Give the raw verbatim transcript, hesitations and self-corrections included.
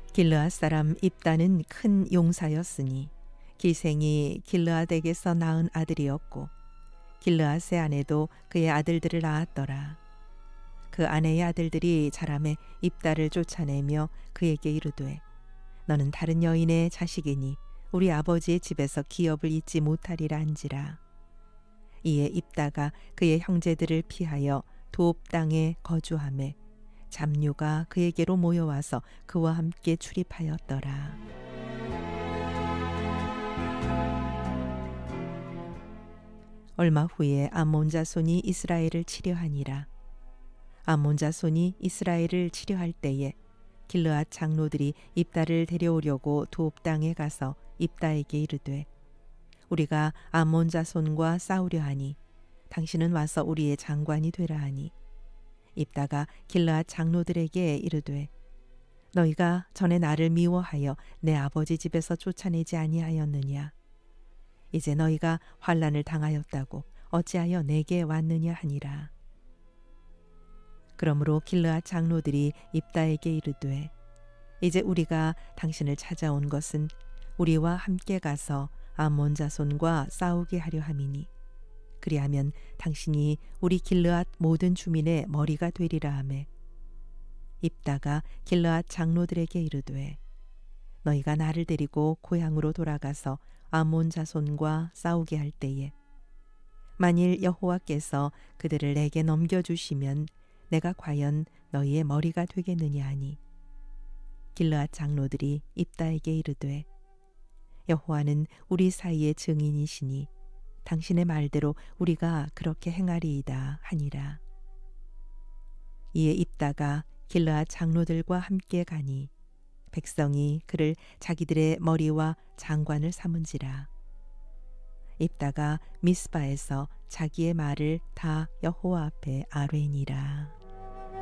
길르앗 사람 입다는 큰 용사였으니 기생이 길르앗에게서 낳은 아들이었고 길르앗의 아내도 그의 아들들을 낳았더라. 그 아내의 아들들이 자라매 입다를 쫓아내며 그에게 이르되 너는 다른 여인의 자식이니 우리 아버지의 집에서 기업을 잊지 못하리라 한지라. 이에 입다가 그의 형제들을 피하여 도읍 땅에 거주하매 잡류가 그에게로 모여와서 그와 함께 출입하였더라. 얼마 후에 암몬 자손이 이스라엘을 치려하니라. 암몬 자손이 이스라엘을 치려할 때에 길르앗 장로들이 입다를 데려오려고 도읍 땅에 가서 입다에게 이르되 우리가 암몬 자손과 싸우려 하니 당신은 와서 우리의 장관이 되라 하니 입다가 길르앗 장로들에게 이르되 너희가 전에 나를 미워하여 내 아버지 집에서 쫓아내지 아니하였느냐. 이제 너희가 환난을 당하였다고 어찌하여 내게 왔느냐 하니라. 그러므로 길르앗 장로들이 입다에게 이르되 이제 우리가 당신을 찾아온 것은 우리와 함께 가서 암몬 자손과 싸우게 하려 함이니 그리하면 당신이 우리 길르앗 모든 주민의 머리가 되리라 하매 입다가 길르앗 장로들에게 이르되 너희가 나를 데리고 고향으로 돌아가서 암몬 자손과 싸우게 할 때에 만일 여호와께서 그들을 내게 넘겨주시면 내가 과연 너희의 머리가 되겠느냐 하니 길르앗 장로들이 입다에게 이르되 여호와는 우리 사이의 증인이시니 당신의 말대로 우리가 그렇게 행하리이다 하니라. 이에 입다가 길르앗 장로들과 함께 가니 백성이 그를 자기들의 머리와 장관을 삼은지라. 입다가 미스바에서 자기의 말을 다 여호와 앞에 아뢰니라.